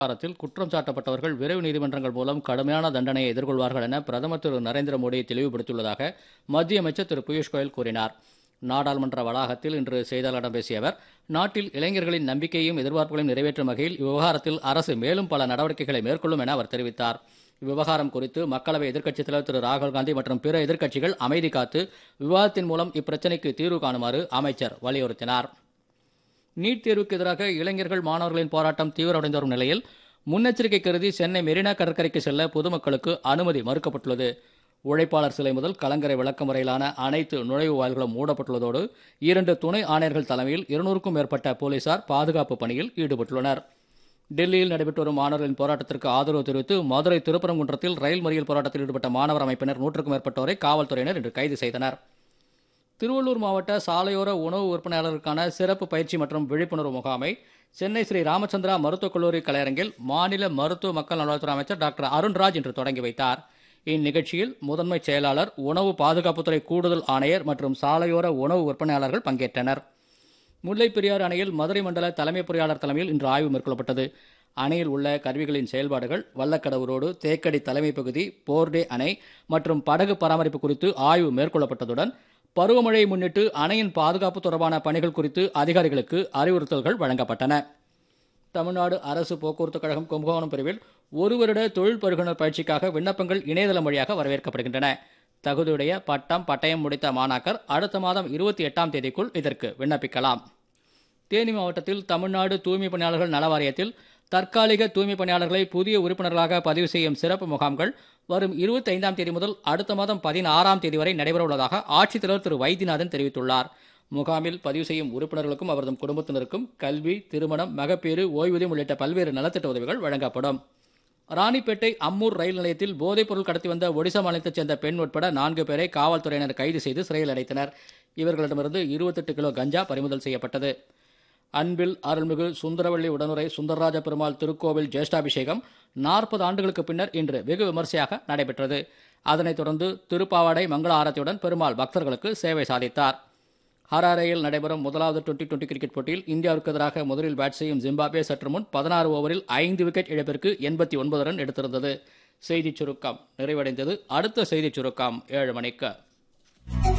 விவகாரத்தில் குற்றம் சாட்டப்பட்டவர்கள் விரைவு நீதிமன்றங்கள் மூலம் கடுமையான தண்டனையை எதிர்கொள்வார்கள் என பிரதமர் திரு நரேந்திர மோடி தெளிவுபடுத்தியுள்ளதாக மத்திய அமைச்சர் திரு பியூஷ் கோயல் கூறினார். நாடாளுமன்ற வளாகத்தில் இன்று செய்தியாளர்களிடம் பேசிய அவர், நாட்டில் இளைஞர்களின் நம்பிக்கையையும் எதிர்பார்ப்புகளையும் நிறைவேற்றும் வகையில் இவ்விவகாரத்தில் அரசு மேலும் பல நடவடிக்கைகளை மேற்கொள்ளும் என அவர் தெரிவித்தார். இவ்விவகாரம் குறித்து மக்களவை எதிர்க்கட்சித் தலைவர் திரு ராகுல் காந்தி மற்றும் பிற எதிர்க்கட்சிகள் அமைதி காத்து விவாதத்தின் மூலம் இப்பிரச்சினைக்கு தீர்வு காணுமாறு அமைச்சர் வலியுறுத்தினார். நீட் தேர்வுக்கு எதிராக இளைஞர்கள் மாணவர்களின் போராட்டம் தீவிரமடைந்து வரும் நிலையில் முன்னெச்சரிக்கை கருதி சென்னை மெரினா கடற்கரைக்கு செல்ல பொதுமக்களுக்கு அனுமதி மறுக்கப்பட்டுள்ளது. உழைப்பாளர் சிலை முதல் கலங்கரை விளக்கம் வரையிலான அனைத்து நுழைவு வாயில்களும் மூடப்பட்டுள்ளதோடு 2 துணை ஆணையர்கள் தலைமையில் 200க்கும் மேற்பட்ட போலீசார் பாதுகாப்பு பணியில் ஈடுபட்டுள்ளனர். டெல்லியில் நடைபெற்று வரும் மாணவர்களின் போராட்டத்திற்கு ஆதரவு தெரிவித்து மதுரை திருப்பரங்குன்றத்தில் ரயில் மறியல் போராட்டத்தில் ஈடுபட்ட மாணவர் அமைப்பினர் 100க்கும் மேற்பட்டோரை காவல்துறையினர் இன்று கைது செய்தனர். திருவள்ளூர் மாவட்ட சாலையோர உணவு விற்பனையாளருக்கான சிறப்பு பயிற்சி மற்றும் விழிப்புணர்வு முகாமை சென்னை ஸ்ரீ ராமச்சந்திரா மருத்துவக் கல்லூரி கலையரங்கில் மாநில மருத்துவ மக்கள் நல்வாழ்வுத்துறை அமைச்சர் டாக்டர் அருண்ராஜ் இன்று தொடங்கி வைத்தார். இந்நிகழ்ச்சியில் முதன்மை செயலாளர், உணவு பாதுகாப்புத்துறை கூடுதல் ஆணையர் மற்றும் சாலையோர உணவு விற்பனையாளர்கள் பங்கேற்றனர். முல்லைப் பெரியாறு அணையில் மதுரை மண்டல தலைமை பொறியாளர் தலைமையில் இன்று ஆய்வு மேற்கொள்ளப்பட்டது. அணையில் உள்ள கருவிகளின் செயல்பாடுகள், வல்லக்கடவு ரோடு, தேக்கடி தலைமை பகுதி, போர்டே அணை மற்றும் படகு பராமரிப்பு குறித்து ஆய்வு மேற்கொள்ளப்பட்டதுடன் பருவமழையை முன்னிட்டு அணையின் பாதுகாப்பு தொடர்பான பணிகள் குறித்து அதிகாரிகளுக்கு அறிவுறுத்தல்கள் வழங்கப்பட்டன. தமிழ்நாடு அரசு போக்குவரத்து கழகம் கும்பகோணம் பிரிவில் 1 வருட தொழில் பருகுனர் பயிற்சிக்காக விண்ணப்பங்கள் இணையதளம் வழியாக வரவேற்கப்படுகின்றன. தகுதியுடைய பட்டயம் முடித்த மாணாக்கர் அடுத்த மாதம் 28ஆம் தேதிக்குள் இதற்கு விண்ணப்பிக்கலாம். தேனி மாவட்டத்தில் தமிழ்நாடு தூய்மை பணியாளர்கள் நல வாரியத்தில் தற்காலிக தூய்மை பணியாளர்களை புதிய உறுப்பினர்களாக பதிவு செய்யும் சிறப்பு முகாம்கள் வரும் 25ஆம் தேதி முதல் அடுத்த மாதம் 16ஆம் தேதி வரை நடைபெறவுள்ளதாக ஆட்சித்தலைவர் திரு வைத்தியநாதன் தெரிவித்துள்ளார். முகாமில் பதிவு செய்யும் உறுப்பினர்களுக்கும் அவரது குடும்பத்தினருக்கும் கல்வி, திருமணம், மகப்பேறு, ஓய்வூதியம் உள்ளிட்ட பல்வேறு நலத்திட்ட உதவிகள் வழங்கப்படும். ராணிப்பேட்டை அம்மூர் ரயில் நிலையத்தில் போதைப்பொருள் கடத்தி வந்த ஒடிசா மாநிலத்தைச் சேர்ந்த பெண் உட்பட 4 பேரை காவல்துறையினர் கைது செய்து சிறையில் அடைத்தனர். இவர்களிடமிருந்து 28 கிலோ கஞ்சா பறிமுதல் செய்யப்பட்டது. அன்பில் அருள்மிகு சுந்தரவள்ளி உடனுரை சுந்தரராஜ பெருமாள் திருக்கோவில் ஜேஷ்டாபிஷேகம் 40 ஆண்டுகளுக்கு பின்னர் இன்று வெகு விமர்சையாக நடைபெற்றது. அதனைத் தொடர்ந்து திருப்பாவாடை மங்கள ஆரத்தியுடன் பெருமாள் பக்தர்களுக்கு சேவை சாதித்தார். ஹராரேயில் நடைபெறும் முதலாவது டுவெண்டி கிரிக்கெட் போட்டியில் இந்தியாவிற்கு எதிராக முதலில் பேட் செய்யும் ஜிம்பாப்வே சற்று முன் 16 ஓவரில் 5 விக்கெட் இழப்பிற்கு 89 ரன் எடுத்திருந்தது. செய்திச் சுருக்கம் நிறைவடைந்தது. அடுத்த செய்திச் சுருக்கம் 7 மணிக்கு.